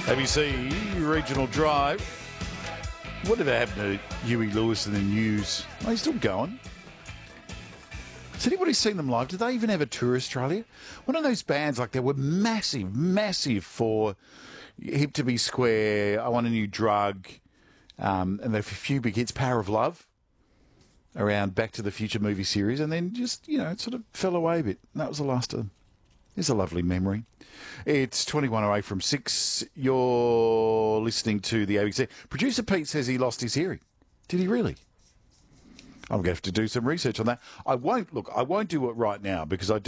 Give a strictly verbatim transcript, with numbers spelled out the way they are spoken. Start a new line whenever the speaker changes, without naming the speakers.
A B C Regional Drive. Whatever happened to Huey Lewis and the News? Are they still going? Has anybody seen them live? Did they even ever tour Australia? One of those bands, like, they were massive, massive for Hip to Be Square, I Want a New Drug, um, and there were a few big hits, Power of Love, around Back to the Future movie series, and then just, you know, it sort of fell away a bit. And that was the last of them. It's a lovely memory. It's twenty-one away from six. You're listening to the A B C. Producer Pete says he lost his hearing. Did he really? I'm going to have to do some research on that. I won't, look, I won't do it right now because I